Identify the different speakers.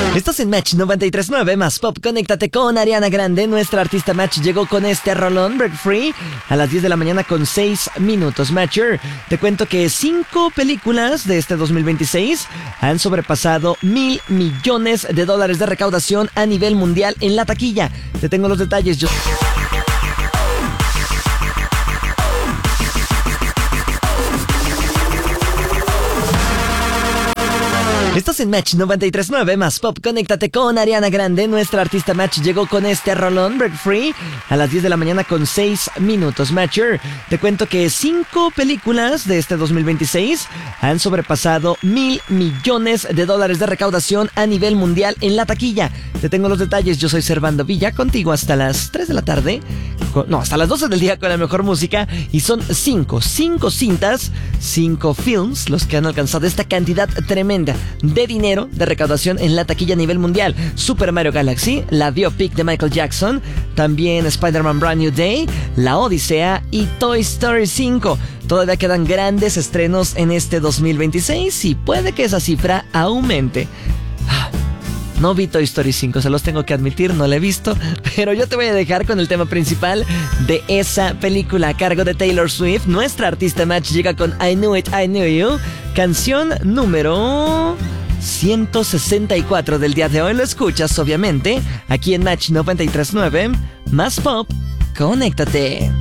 Speaker 1: Estás en Match 93.9 más Pop. Conéctate con Ariana Grande. Nuestra artista Match llegó con este rolón Break Free a las 10 de la mañana con 6 minutos. Matcher, te cuento que 5 películas de este 2026 han sobrepasado $1,000 millones de recaudación a nivel mundial en la taquilla. Te tengo los detalles. Estás en Match 93.9 más Pop. Conéctate con Ariana Grande. Nuestra artista Match llegó con este rolón Break Free a las 10 de la mañana con 6 minutos. Matcher, te cuento que 5 películas de este 2026 han sobrepasado $1,000 millones de recaudación a nivel mundial en la taquilla. Te tengo los detalles. Yo soy Servando Villa, contigo hasta las 3 de la tarde. Hasta las 12 del día con la mejor música. Y son 5 cintas, 5 films los que han alcanzado esta cantidad tremenda de dinero de recaudación en la taquilla a nivel mundial. Super Mario Galaxy, la biopic de Michael Jackson, también Spider-Man Brand New Day, La Odisea y Toy Story 5. Todavía quedan grandes estrenos en este 2026 y puede que esa cifra aumente. No vi Toy Story 5, se los tengo que admitir, no la he visto, pero yo te voy a dejar con el tema principal de esa película a cargo de Taylor Swift. Nuestra artista Match llega con I Knew It, I Knew You, canción número 164 del día de hoy. Lo escuchas, obviamente, aquí en Match 93.9, más Pop. Conéctate.